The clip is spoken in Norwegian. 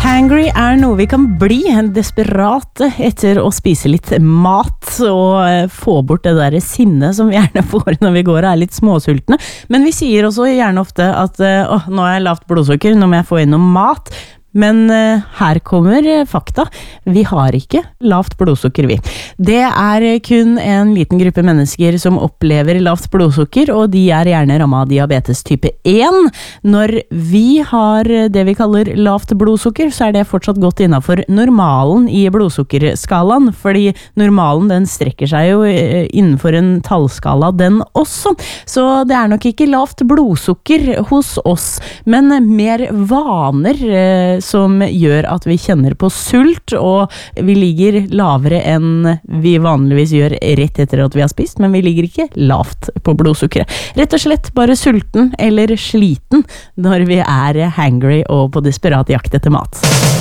Hangry noe vi kan bli, desperate etter å spise litt mat og få bort det der sinnet som vi gjerne får når vi går og litt småsultne. Men vi sier også gjerne ofte at nå har jeg lavt blodsukker, nå må jeg få inn noe mat. Men her kommer fakta. Vi har ikke lavt blodsukker, vi. Det kun en liten gruppe mennesker som opplever lavt blodsukker, og de gjerne rammet av diabetes type 1. Når vi har det vi kaller lavt blodsukker, så det fortsatt godt innenfor normalen i blodsukkerskalaen, fordi normalen den strekker seg jo innenfor en tallskala den også. Så det nok ikke lavt blodsukker hos oss, men mer vaner som gjør at vi kjenner på sult, og vi ligger lavere enn vi vanligvis gjør rett etter at vi har spist, men vi ligger ikke lavt på blodsukkeret. Rett og slett bare sulten eller sliten når vi hangry og på desperat jakt etter mat.